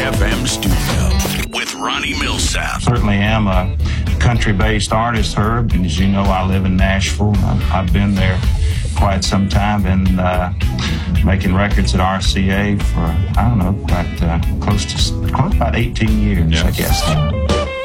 FM studio with Ronnie Millsap. Certainly am a country-based artist, Herb, and as you know, I live in Nashville. I've been there quite some time, been making records at RCA for, I don't know, close to about 18 years, I guess.